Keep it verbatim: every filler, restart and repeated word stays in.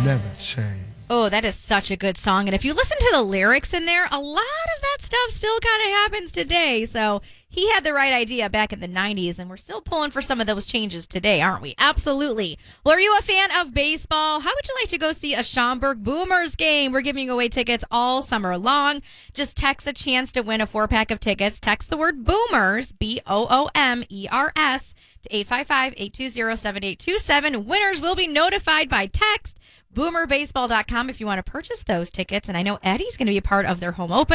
never change. Oh, that is such a good song. And if you listen to the lyrics in there, a lot of that stuff still kind of happens today. So he had the right idea back in the nineties, and we're still pulling for some of those changes today, aren't we? Absolutely. Well, are you a fan of baseball? How would you like to go see a Schaumburg Boomers game? We're giving away tickets all summer long. Just text a chance to win a four-pack of tickets. Text the word Boomers, B O O M E R S, to eight five five, eight two zero, seven eight two seven. Winners will be notified by text. boomer baseball dot com if you want to purchase those tickets. And I know Eddie's going to be a part of their home opening.